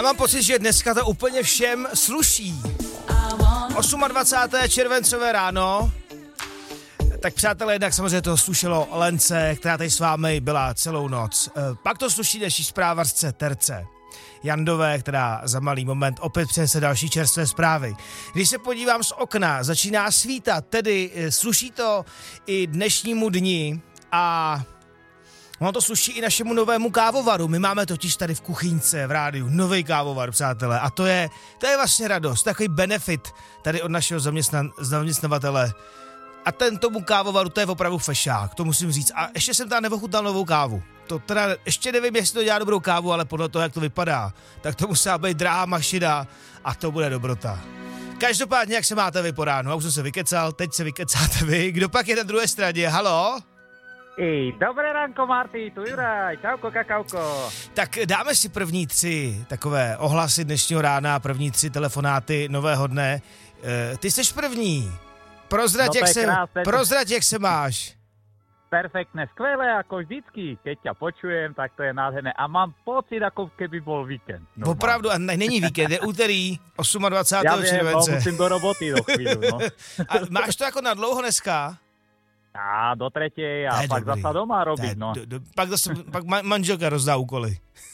A mám pocit, že dneska to úplně všem sluší. 28. červencové ráno. Tak přátelé, jednak samozřejmě to slušelo Lence, která tady s vámi byla celou noc. Pak to sluší další zprávařce Terce Jandové, která za malý moment opět přinese další čerstvé zprávy. Když se podívám z okna, začíná svítat, tedy sluší to i dnešnímu dni a ono to sluší i našemu novému kávovaru. My máme totiž tady v kuchyňce v rádiu nový kávovar, přátelé, a to je vlastně radost, takový benefit tady od našeho zaměstnavatele. A ten tomu kávovaru, to je opravdu fešák, to musím říct. A ještě jsem tam neochutnal novou kávu. To teda ještě nevím, jestli to dělá dobrou kávu, ale podle toho, jak to vypadá, tak to musí být drahá mašina a to bude dobrota. Každopádně, jak se máte vy po ránu? Už jsem se vykecal, teď se vykecáte vy. Kdo pak je na druhé straně? Haló? Dobré ránko, Marty, tu Juraj, čauko, kakauko. Tak dáme si první 3 takové ohlasy dnešního rána, první 3 telefonáty nového dne. Ty jsi první. Prozrať, jak se máš. Perfektné, skvelé, ako vždycky. Keď ťa počujem, tak to je nádherné. A mám pocit, ako keby bol víkend. Normálne. Opravdu, a není víkend, je úterý 28. Ja viem, července. musím do roboty do chvíľu, no. A máš to jako na dlouho dneska? A do 3. a pak dobrý. zasa doma robiť, no. Pak manželka rozdá úkoly.